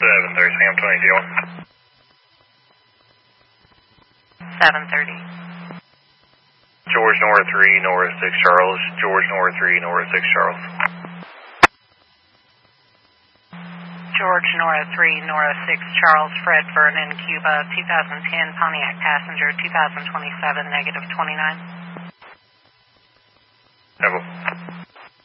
730, Sam 20 730. George Nora 3, Nora 6 Charles. George Nora 3, Nora 6 Charles. George Nora 3, Nora 6 Charles, Fred Vernon, Cuba, 2010 Pontiac passenger, 2027, -29. Echo.